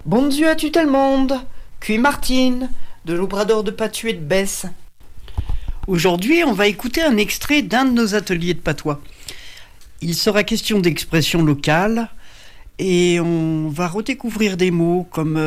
Bon Dieu à tu tout le monde, Cuy Martine, de l'Obrador de Patuet de Besse. Aujourd'hui, on va écouter un extrait d'un de nos ateliers de patois. Il sera question d'expression locale et on va redécouvrir des mots comme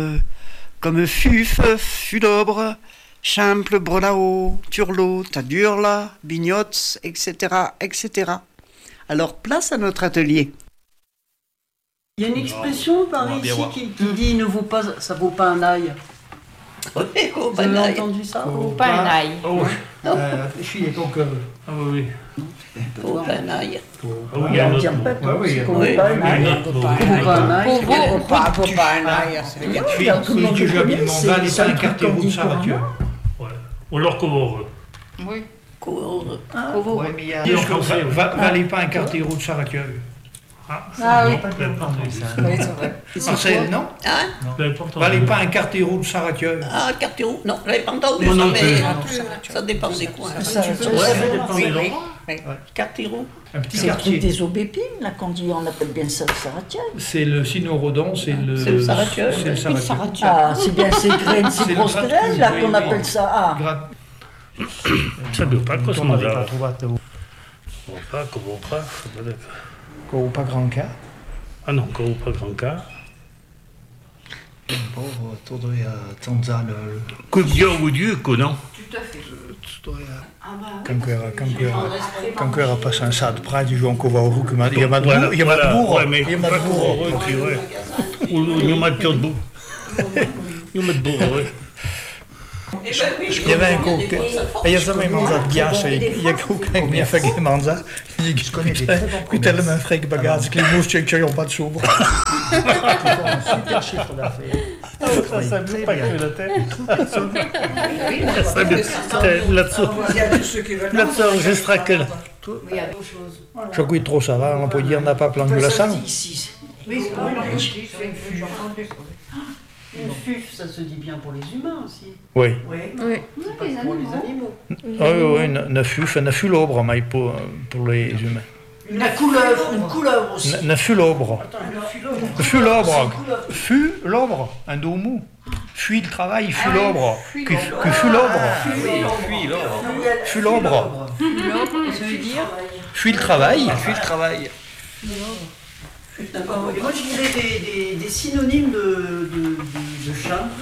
fuf, fulobre, chimple, brelao, turlot, tadurla, bignots, etc., etc. Alors, place à notre atelier. Il y a une expression par ici qui dit ne vaut pas, ça vaut pas un ail. Vous avez entendu ça? Vaut pas un ail. Je suis les conqueurs. Ah oui. Vaut pas un ail. Ah oui, il y a un autre mot. Vaut pas un ail. Vaut pas un ail. Vaut pas un ail. Celui que j'habite mon gars, il est un quartier route de Saratieu. Ou alors Covore. Oui. Covore. Oui, mais il y a. Valez pas un quartier route de Saratieu. Ah oui. Oui, c'est vrai. Marcel, non? Valez pas un quartier route de Saratieu. Ah, quartier route, non, j'avais pas entendu Moi ça, non mais plus. ça dépend des coins. Ça dépend des endroits. Quartier route. Un petit C'est le truc quartier. des aubépines, là, qu'on dit, on appelle bien ça le Saratieu. C'est le Sinorodon, c'est le. C'est le Saratieu. C'est le Saratieu. Ah, c'est bien ces graines, ces C'est grosses le graines, là, gratte- qu'on appelle ça. Ah, Ça ne veut pas que ce On n'avait là. pas trouvé. Pas Covore, pas. Pas grand cas. Ah non, Covore, pas grand cas. Pauvre, tordoia Tanzan. Que Dieu ou Dieu, que non? Quand a passé un sad près, ils jouent encore au roux. Il y a Madbourg. Il y a Madbourg. Ouais, mais ou il y a Madbourg. Il y a Madbourg, oui. Il y avait un coq. Il y a jamais mandat de ghiaccio. Il y a quelqu'un qui a fait des mandats. Il dit que tellement un frère bagage que les mouches qui n'ont pas de soubre. Super chiffre d'affaires. Ça ne pas que la tête. Là-dessus, enregistra que là. Je crois trop ça va. On peut dire on n'a pas planté la salle. Une fuf, ça se dit bien pour les humains aussi. Oui. Oui. Pour les animaux. Oui, ne fut l'obre, mais pour les humains. Une couleuvre aussi. Ne fut l'obre. Fut l'obre. Fut l'obre. Un dos mou. Fuit le travail, fut l'obre. Que fut l'obre. Fut l'obre. Ça veut dire Fuit le travail. Fuit le travail. Moi, je dirais des synonymes de chimple.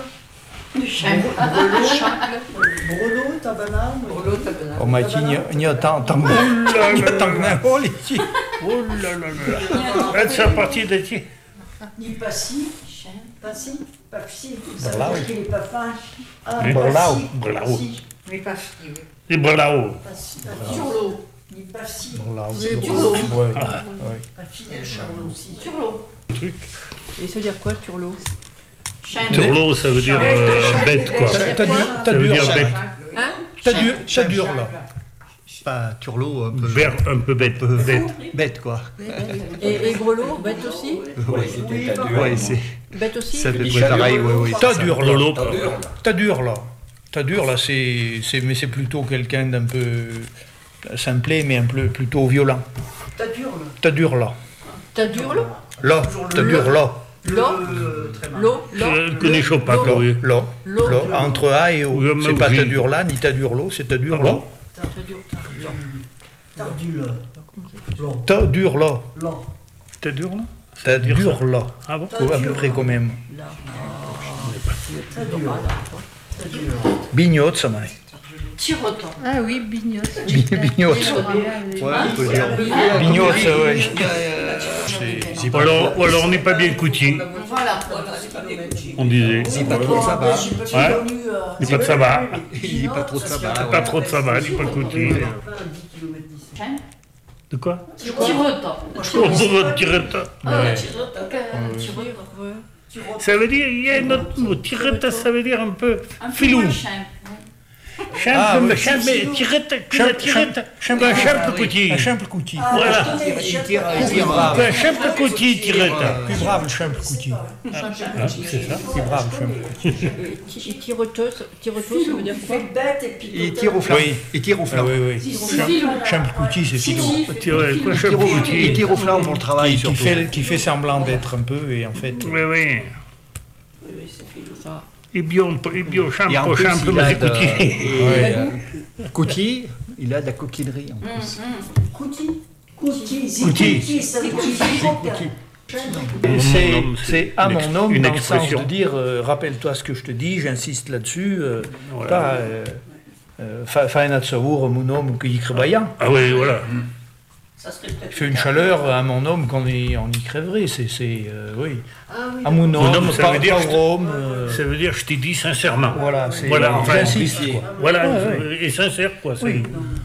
Brelot, tabanane. Oh, mais il y a tant que n'importe ici. Oh là là là. C'est à partir de qui? Ni passi. Passi. Ça Brelao. veut dire qu'il est pas fin. Brelao. Brelao. Mais pas si, oui. Les Brelao. Turlot. Ni passi. Turlot. Ouais. Passi, charlot aussi. Turlot. Truc. Et ça veut dire quoi, turlot? Turlot, ça veut dire bête, quoi. Ça veut dire bête. Ça dure là. Pas turlot, Un peu bête. bête quoi. Et grelot, bête aussi? Ouais, c'est. Bête aussi? Ça fait pareil, oui. T'as dur là. Lolo. T'as dur là, mais c'est plutôt quelqu'un d'un peu simplé, mais un peu plutôt violent. T'as dur là. T'as dur l'eau? Là, t'as dur là. L'eau? Je ne connais pas, quoi, oui. Là. Entre A et O. Oui, C'est mais pas oui. t'as dur là, ni t'as dur l'eau, c'est t'as dur là. T'as dur là. T'es dur, là? T'as dur là. Ah bon? À peu près quand même. Bignotte, ça m'a. Tirotant. Ah oui, bignotte. Bignotte. Ouais, on peut dire. Bignotte, ouais. Ou alors on n'est pas bien coutier, Voilà. on disait. C'est pas trop de sabbat. Ouais. Il n'y a pas de sabbat. Il dit pas trop de sabbat. Pas trop de sabbat, il n'y a pas de coutier. De quoi? Tirotant. Oh, tiretta. Ça veut dire, il y a un autre mot. Tiretta, ça veut dire un peu filou. Simple, tiretta, un simple coutil. Un simple coutil. Voilà. Il tire brave. Un simple coutil, tiretta. Plus brave le simple coutil. C'est ça. Plus brave le simple coutil. Tirotos, ça veut dire quoi? Il tire au flanc. Oui. Il tire au flanc. Oui. Simple coutil, c'est filou. Il tire au flanc pour le travail surtout. Qui fait semblant d'être un peu et en fait. Oui. Et bio, Et en plus, champ, il a mais de... Coutier, il a de la coquinerie en plus. C'est à mon homme une dans le sens expression. de dire rappelle-toi ce que je te dis, j'insiste là-dessus. Voilà. Pas fa un savour mon homme qui y crèveillant. Ah oui, voilà. Il fait une chaleur à mon homme qu'on y crèverait. Oui. À mon Mon homme, homme, ça pas veut dire pas je- Rome. Ça veut dire je t'ai dit sincèrement. Voilà, Voilà, enfin, j'insiste. quoi. Voilà, Ouais, et sincère quoi. c'est- Oui.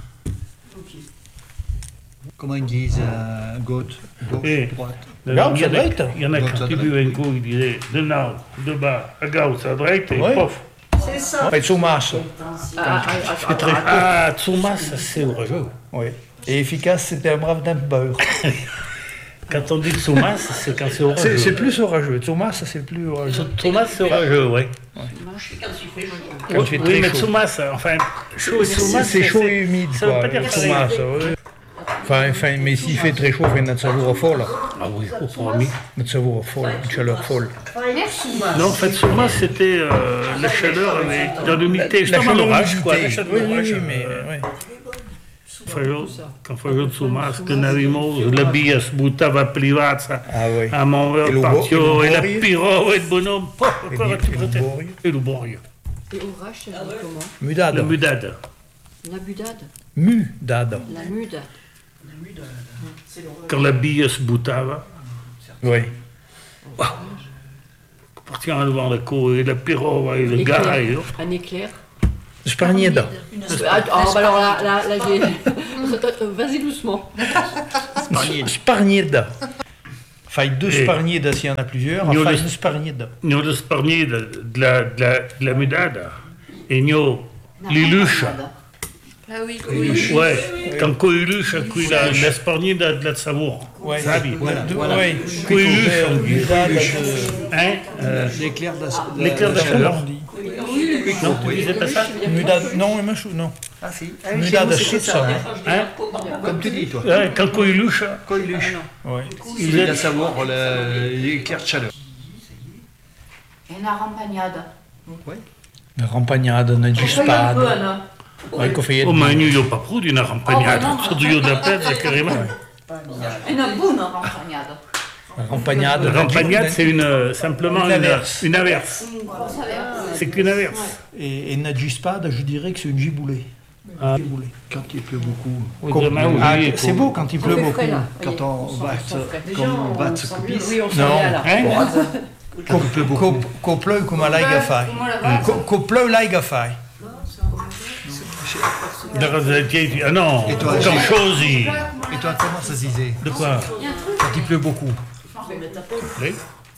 Comment ils disent gauche, Et- droite. Gauche, Il y en a- droite. il y en a Gauche, quand il droite. buvait un coup, il disait de nord, de bas, à gauche, à droite, et Ouais. pof. C'est ça. Pas de saumasse. Ah, Tsoumas, ça c'est orageux. Oui. Et efficace, c'était un brave d'un beurre. Quand on dit Tsoumas, c'est quand c'est orageux. C'est plus orageux. Saumasse, c'est plus orageux. Tsoumas, c'est orageux, oui. Quand il fait Oui, très mais chaud. Tsoumas, enfin, chaud et Tsoumas, C'est chaud et humide, ça veut quoi. pas dire pareil. Saumasse, oui. Enfin, mais s'il fait très chaud, il fait notre savour folle. Ah oui, au premier. Notre savour folle, une chaleur folle. Non, en fait, Tsoumas, c'était la chaleur avec dans l'humidité, justement l'orage, quoi. La chaleur Oui, d'orage. mais... oui. Quand faccio Tsoumas, che n'avimo la via sbuttava privata Ah oui. a Monvel E lo partio, e la Borio? piro, e il bonhomme, Et ancora di- tu e lo fratello. Borio? E lo Borio. Et orage, ça se dit comment Mudada. La mudada. La budade. Mudada. La mudade. Quand la via sbuttava, Oui. partivano devant la cour, e la piro, e le gars, e io. Un éclair. Sparnieda. Ah, bah alors là j'ai. Vas-y doucement. Sparnieda. Fai deux Et- sparniedas s'il y en a plusieurs. Io Fai le- une sparnieda. Nio le sparni de la mudada, e nio l'iluscia. Ah oui, Ouais, quand coiluscia, qui la sparni de la savour. Ouais. Sabi? Voilà, Deux- voilà. ouais. Coiluscia. Mudada de... Hein? L'éclair de la, L'éclair de la Comment chaleur. on dit Non, tu disais pas ça? Mudada... Non, il m'a chou... Non. Ah si, Mudada chutza. Hein? comme tu dis toi. Ouais, quand coiluscia, Coiluche. Ouais. Il a savoir l'éclair de chaleur. Una rampagnada. Una rampagnada, una gispada. Ouais, qu'on fait oh ma io pas pru di una rampagnata, sotto io da pezza carrément. Una buona rampagnada. La rampagnade. La rampagnade, c'est simplement Une averse. une averse. C'est qu'une averse. Et une gispada, je dirais que c'est une giboulée. Ah. Giboulée. Quand il pleut beaucoup, Oui, demain, oui, Ah, oui, c'est beau quand il pleut beaucoup. quand on va se copier, Oui, on s'en Non. est là. Hein? quand il pleut beaucoup. Qu'au pleuve comme à l'aiga fai. Qu'au pleuve l'aiga fai. De Razatier, ah non, Et toi, comme chose, Et toi, comment ça se disait de quoi? quand il pleut beaucoup? Les?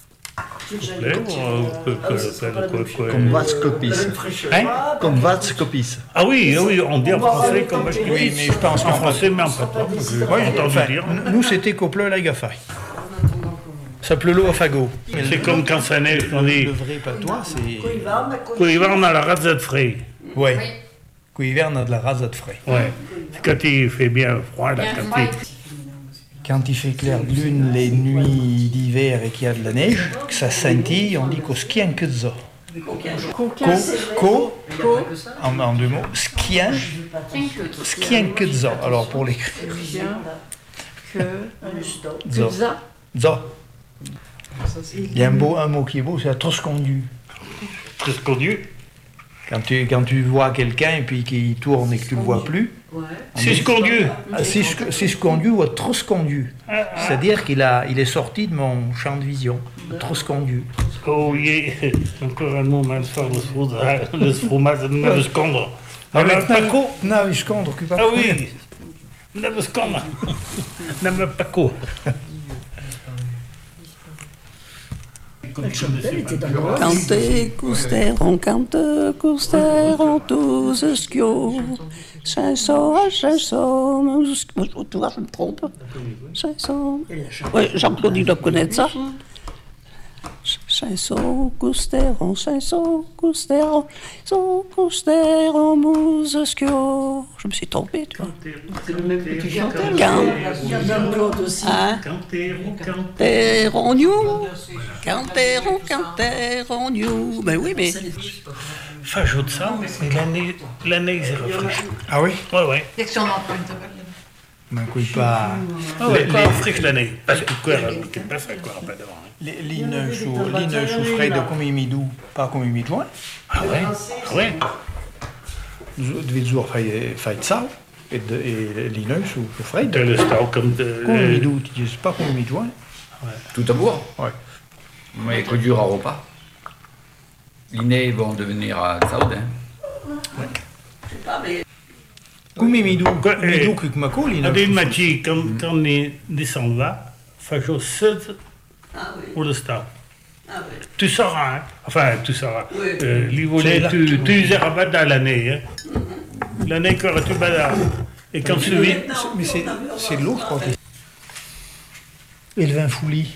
Quoi? Comme Vatskopis. Hein? Comme Vatskopis. Ah oui, on dit en français comme Oui, mais je pense en qu'en français, mais en pratique, j'ai Oui, entendu enfin, dire. nous c'était qu'au pleuve l'aiga fai. Ça pleut l'eau à fagot. C'est comme quand ça neige, on dit Le vrai patois, c'est... quand on a la razza de frais. Ouais. Qu'au hiver, on a de la rasade frais. Ouais. C'est quand il fait bien froid, là, Quand il fait clair de lune les nuits d'hiver et qu'il y a de la neige, que ça scintille, on dit qu'au skien que ça. En deux mots, skien que ça. Alors pour l'écrire, Pizza. ça. Il y a un mot qui est beau, c'est la troscondu. C'est ce qu'on dit. Quand tu vois quelqu'un et puis qu'il tourne et que tu ne le vois plus, C'est ce qu'on dit. c'est ce conduit ou trop conduit. C'est-à-dire qu'il est sorti de mon champ de vision. Trop conduit. Oh yeah, encore un mot mal fort, le fromage de Navescondre. Avec Paco, non, je compte, occupe Ah oui, Navescondre. Navapaco. Cante costeron tous skio. 500 à 500. Tu vois, je me trompe. 500. Oui, Jean-Claude, il doit connaître ça. Chanson, cousteron, chanson, cousteron, muschio. Je me suis trompé, tu vois. C'est le même que tu chantais. Claude aussi. Hein? Canteron, new. Canteron, new. Ben oui, mais. Fajoute ça, mais l'année s'est rafraîchie. Ah oui? Ouais. Section d'empreinte. Ben, couille pas. Ah ouais, quoi, rafraîche l'année. Parce que quoi, qui passe à quoi, pas devant. L'ineuche au frais de comme midou, pas comme juin. Ah ouais? Vous devez toujours faire ça. Et l'ineuche au frais De de le stock comme de... comme midou, tu dis pas comme juin. Tout à bourg. Ouais. Mais que dur à repas. L'inné vont devenir à Saoud. Comme midou, Quoi, midou que mako, Adil l'ineuche. Machi, quand on descend là, fajoute 7 pour le stock. Tu sauras, hein? Enfin, tu sauras. Les volets, tu useras pas dans l'année. Hein? L'année que tu vas là. Et quand tu vis. Mais c'est de l'eau, je crois. Et le vin fouli.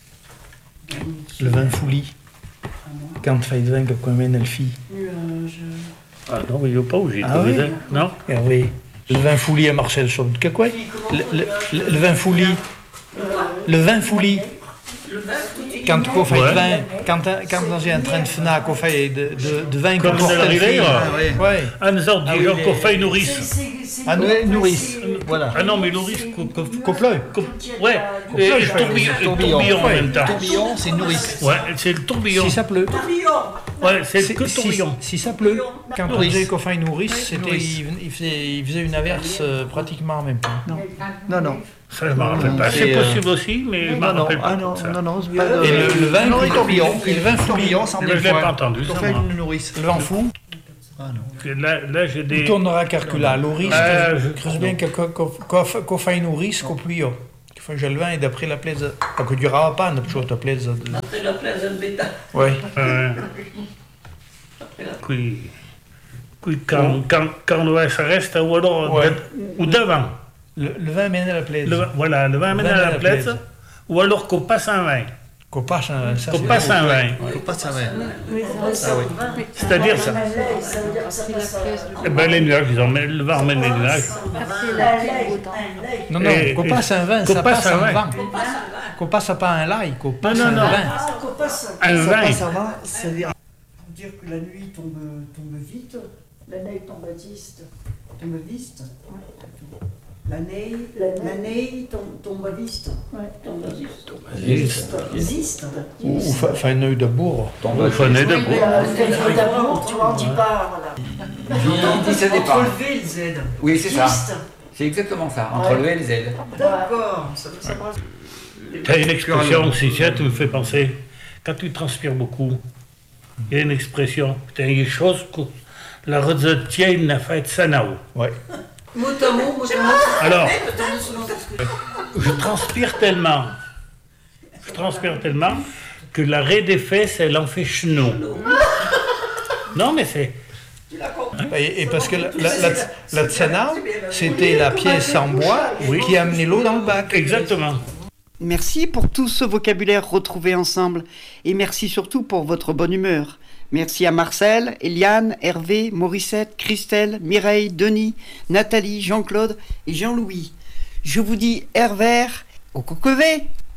Le vin fouli. Quand tu fais le vin, quand même, elle fille. Ah non, mais il n'y a pas où j'ai Ah trouvé oui? ça. Non? Hervé. Le vin fouli à Marcel sur le quoi? Le vin fouli. Le vin fouli. Quand tu fais Ouais. de vin, quand on est en train de faire qu'on fait de vin Comme qu'on de la porte rivière. Ouais. Un sorte de genre qu'on fait nourrice. Ah, nourrice. Voilà. Ah non, mais nourrice, Qu'on pleuve. ouais. Et tourbillon en même temps. Tourbillon, c'est nourrice. Ouais, c'est le tourbillon. Si ça pleut. Ouais, c'est que tourbillon. Si ça pleut, quand on Nourrice. disait qu'on fait une nourrice, il faisait une averse pratiquement en même temps. Non. Ça, je ne me rappelle pas. C'est possible aussi, mais je ne me rappelle pas. non, ça. non, c'est pas de... Et le vin, le tourbillon, et le vin tourbillon, ça en Mais je ne l'ai pas entendu, qu'on ça, fait moi. une nourrice. Le vin fou, Là, j'ai on des... tournera calcula. L'oris, Je creuse bien qu'on fait une nourrice, qu'on plie. Qu'il faut que je le vin et d'après la plaise. Pas que durera pas, notre chose, la plaise. La place de bêta. Ouais. Quand ouais, ça reste, ou alors Ouais. ou devant. Le vin mène à la plaise. Le vin mène à la plaise, ou alors qu'on passe un vin. Qu'on passe un ça, Qu'on c'est passe un vin. Qu'on passe un vin. C'est-à-dire ça. Ça veut dire que ça passe à... Eh ben, les nuages, le vin emmène les nuages. Non, Et- qu'on passe un vin, qu'on ça passe passe un un vin. vin. Qu'on passe pas un l'ail, qu'on passe non, un non. vin. Qu'on passe... Un vin. Ça va, c'est-à-dire dire que la nuit tombe vite, L'année tombe viste. tombe vite. L'année tombe vite. Ziste. Ou fait un œil de bourre. Vous prenez de bois. D'abord, tu vois, on dit pas, voilà. Il dit ça départ. Enlever le Z. Oui, c'est ça. Ziste. C'est exactement ça. Entre le L et Z. D'accord. Ça Tu as une expression aussi, tiens, tu me fais penser. Quand tu transpires beaucoup, il y a une expression. Putain, il y a des choses que la retienne n'a fait sanao. Ouais. Mot à mot. Alors, je transpire tellement que l'arrêt des fesses, elle en fait chenou. Non, mais c'est... Et parce que la tsana, c'était la pièce en bois qui amenait l'eau dans le bac. Exactement. Merci pour tout ce vocabulaire retrouvé ensemble et merci surtout pour votre bonne humeur. Merci à Marcel, Eliane, Hervé, Morissette, Christelle, Mireille, Denis, Nathalie, Jean-Claude et Jean-Louis. Je vous dis Hervé au coquevé.